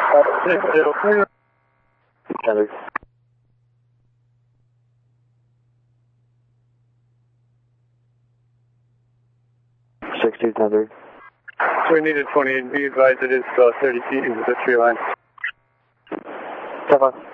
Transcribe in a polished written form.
Tethered. 6-2 tethered. So we needed 28. Be advised it is 30 feet into the tree line. 10-5.